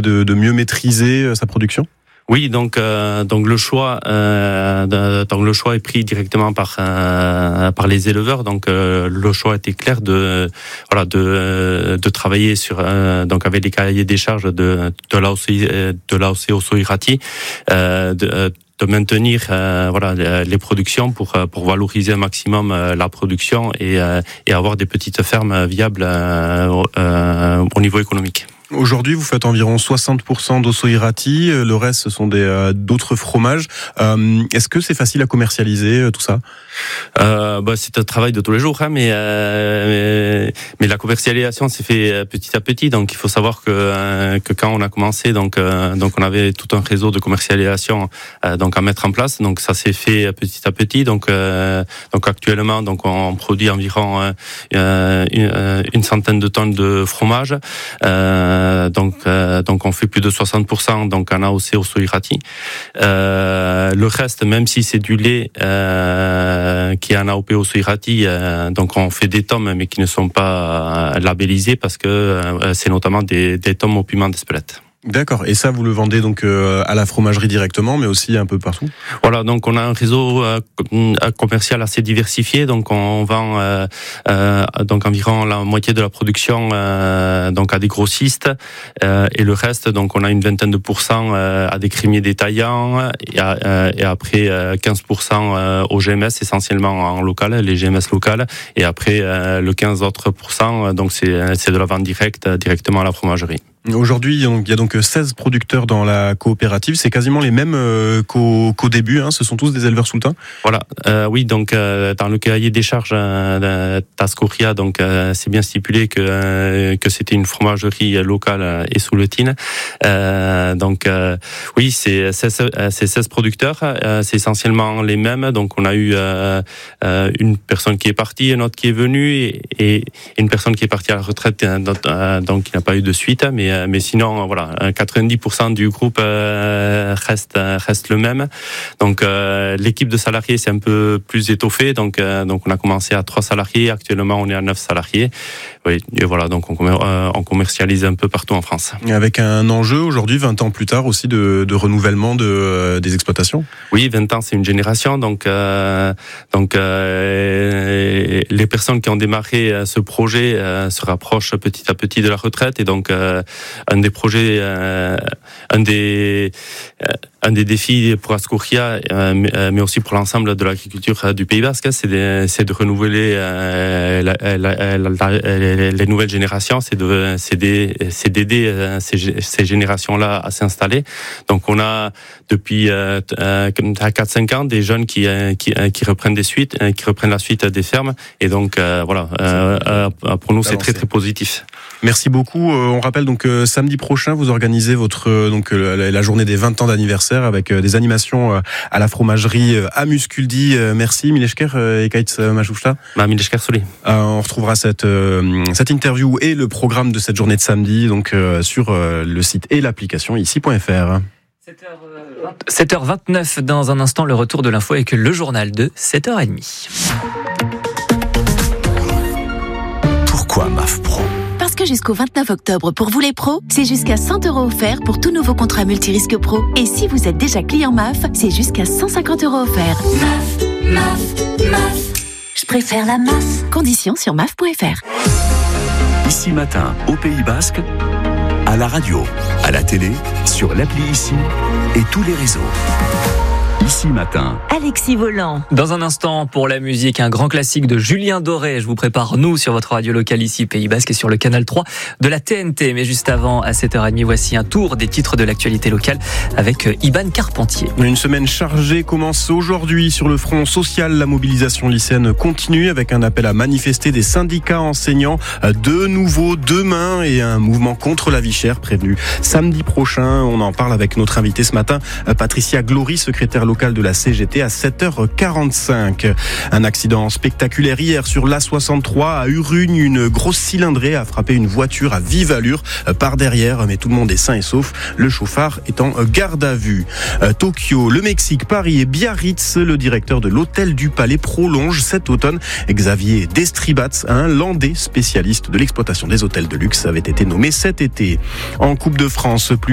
de mieux maîtriser sa production ? Oui, donc le choix est pris directement par les éleveurs. Donc le choix était clair de travailler sur donc avec les cahiers des charges de l'AOC Osso-Iraty, de maintenir les productions pour valoriser un maximum la production et avoir des petites fermes viables au niveau économique. Aujourd'hui, vous faites environ 60% d'Osso-Iraty, le reste ce sont d'autres fromages. Est-ce que c'est facile à commercialiser tout ça ? C'est un travail de tous les jours, mais la commercialisation s'est fait petit à petit. Donc il faut savoir que quand on a commencé, donc on avait tout un réseau de commercialisation donc à mettre en place. Donc ça s'est fait petit à petit. Donc actuellement, donc on produit environ une centaine de tonnes de fromage. Donc on fait plus de 60% donc en AOC Osso-Iraty. Le reste, même si c'est du lait qui est en AOP Osso-Iraty, donc on fait des tomes mais qui ne sont pas labellisés parce que c'est notamment des tomes au piment d'Espelette. D'accord. Et ça, vous le vendez donc à la fromagerie directement, mais aussi un peu partout ? Voilà. Donc, on a un réseau commercial assez diversifié. Donc, on vend donc environ la moitié de la production donc à des grossistes et le reste, donc, on a une vingtaine de pourcents à des crémiers détaillants et après 15% au GMS, essentiellement en local, les GMS locales, et après le 15 autres %, donc c'est de la vente directement à la fromagerie. Aujourd'hui, il y a donc 16 producteurs dans la coopérative. C'est quasiment les mêmes qu'au début. Ce sont tous des éleveurs sultains. Voilà. Oui, donc dans le cahier des charges Tascoria, donc c'est bien stipulé que c'était une fromagerie locale et souletine. Donc oui, c'est 16 producteurs. C'est essentiellement les mêmes. Donc on a eu une personne qui est partie, une autre qui est venue et une personne qui est partie à la retraite, donc qui n'a pas eu de suite, mais sinon, voilà, 90% du groupe reste le même. Donc, l'équipe de salariés c'est un peu plus étoffée. Donc, on a commencé à 3 salariés. Actuellement, on est à 9 salariés. Oui, et voilà, donc on commercialise un peu partout en France. Avec un enjeu aujourd'hui, 20 ans plus tard aussi, de renouvellement des exploitations. Oui, 20 ans, c'est une génération. Donc, les personnes qui ont démarré ce projet se rapprochent petit à petit de la retraite, et donc un des projets, un des défis pour Ascoria, mais aussi pour l'ensemble de l'agriculture du Pays Basque, c'est de renouveler les nouvelles générations, c'est d'aider ces générations-là à s'installer. Donc on a depuis 4-5 ans des jeunes qui reprennent qui reprennent la suite des fermes, et donc pour nous c'est très très positif. Merci beaucoup. On rappelle donc samedi prochain vous organisez la journée des 20 ans d'anniversaire avec des animations à la fromagerie à Musculdi. Merci Mileshker et Kaitz Majouchta. Mileshker Soli. On retrouvera cette interview et le programme de cette journée de samedi donc sur le site et l'application ici.fr. 7h29, dans un instant le retour de l'info avec le journal de 7h30. Pourquoi MAF Pro ? Parce que jusqu'au 29 octobre, pour vous les pros, c'est jusqu'à 100 € offerts pour tout nouveau contrat multirisque pro. Et si vous êtes déjà client MAF, c'est jusqu'à 150 € offerts. MAF. Je préfère la MAF. Conditions sur MAF.fr. Ici Matin, au Pays Basque, à la radio, à la télé, sur l'appli Ici et tous les réseaux. Ici Matin. Alexis Volant. Dans un instant, pour la musique, un grand classique de Julien Doré. Je vous prépare, nous, sur votre radio locale ici, Pays Basque, et sur le canal 3 de la TNT. Mais juste avant, à 7h30, voici un tour des titres de l'actualité locale avec Iban Carpentier. Une semaine chargée commence aujourd'hui sur le front social. La mobilisation lycéenne continue avec un appel à manifester des syndicats enseignants de nouveau demain, et un mouvement contre la vie chère prévenu samedi prochain. On en parle avec notre invitée ce matin, Patricia Glory, secrétaire locale de la CGT, à 7h45. Un accident spectaculaire hier sur l'A63 à Urugne. Une grosse cylindrée a frappé une voiture à vive allure par derrière, mais tout le monde est sain et sauf, le chauffard est en garde à vue. Tokyo, le Mexique, Paris et Biarritz, le directeur de l'hôtel du Palais prolonge cet automne. Xavier Destribats, un Landais spécialiste de l'exploitation des hôtels de luxe, avait été nommé cet été. En Coupe de France, plus